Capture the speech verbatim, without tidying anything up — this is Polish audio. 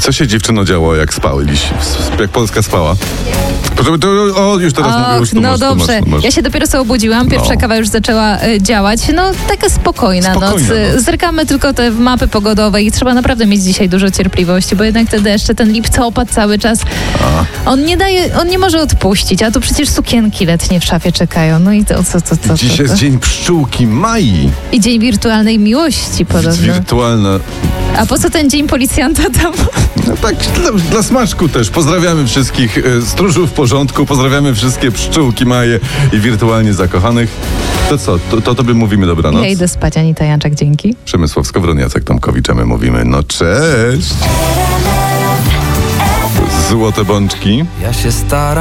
Co się, dziewczyno, działo, jak spały dziś? Jak Polska spała? To, to, o, już teraz Och, mówię, już tu no masz, dobrze. tu masz, tu masz. Ja się dopiero co obudziłam, pierwsza No. kawa już zaczęła y, działać. No taka spokojna, Spokojna noc. noc. Zerkamy tylko te mapy pogodowe i trzeba naprawdę mieć dzisiaj dużo cierpliwości, bo jednak te deszcze, ten lipcopad cały czas, A. on nie daje, on nie może odpuścić, a tu przecież sukienki letnie w szafie czekają. No i to co, to, to, to, Dziś to. jest dzień pszczółki Mai. I dzień wirtualnej miłości podobno. Wirtualna. A po co ten dzień policjanta tam? No tak, dla, dla smaczku też. Pozdrawiamy wszystkich e, stróżów porządku, pozdrawiamy wszystkie pszczółki Maje i wirtualnie zakochanych. To co, to, to tobie mówimy dobranoc. Ja idę spać, Anita Janczak, dzięki. Przemysław Skowron, Jacek Tomkowicz, a my mówimy no cześć. Złote bączki. Ja się staram.